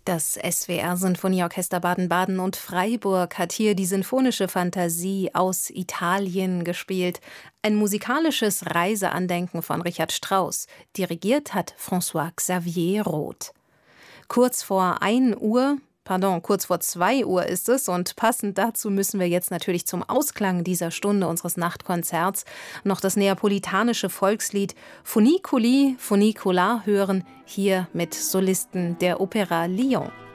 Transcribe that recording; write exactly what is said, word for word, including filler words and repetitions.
Das S W R-Sinfonieorchester Baden-Baden und Freiburg hat hier die Sinfonische Fantasie aus Italien gespielt. Ein musikalisches Reiseandenken von Richard Strauss. Dirigiert hat François-Xavier Roth. Kurz vor ein Uhr, pardon, kurz vor zwei Uhr ist es und passend dazu müssen wir jetzt natürlich zum Ausklang dieser Stunde unseres Nachtkonzerts noch das neapolitanische Volkslied Funiculi Funicular hören, hier mit Solisten der Opera Lyon.